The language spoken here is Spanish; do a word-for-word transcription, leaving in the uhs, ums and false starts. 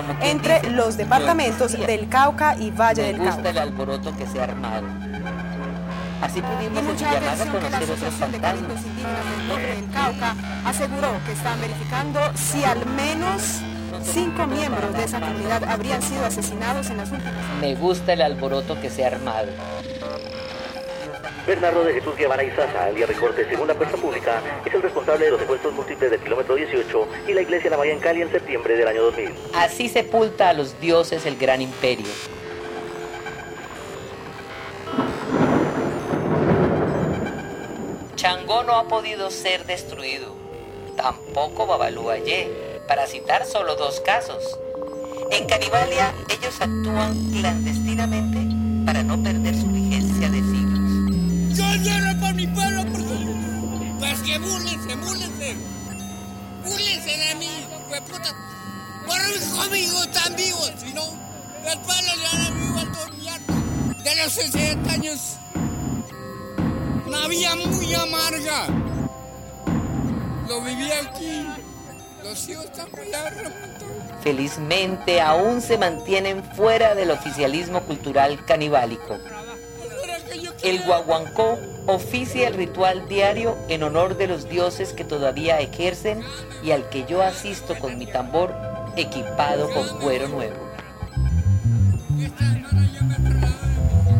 entre los departamentos del Cauca y Valle del Cauca. Me gusta el alboroto que se ha armado. Así pudimos en Villamaga conocer otros fantasmas. El Cauca aseguró que están verificando si al menos cinco miembros de esa comunidad habrían sido asesinados en las últimas. Me gusta el alboroto que se ha armado. Bernardo de Jesús Guevara Izaza, alias Recorte, según la fuerza pública, es el responsable de los secuestros múltiples del kilómetro dieciocho y la iglesia La Maya en Cali en septiembre del año dos mil. Así sepulta a los dioses el gran imperio. Changó no ha podido ser destruido, tampoco Babalú Ayé, para citar solo dos casos. En Canibalia, ellos actúan clandestinamente para no perder su vigencia de siglos. Yo lloro por mi pueblo, por su... Pues que búrlense, búrlense. Búrlense de mí, hueputa. Por mis amigos están vivos, si no, el pueblo le hará vivo a todo mi alma. De los sesenta años, una vida muy amarga. Lo viví aquí. Los hijos están muy largos. Felizmente aún se mantienen fuera del oficialismo cultural canibálico. El guaguancó oficia el ritual diario en honor de los dioses que todavía ejercen y al que yo asisto con mi tambor equipado con cuero nuevo.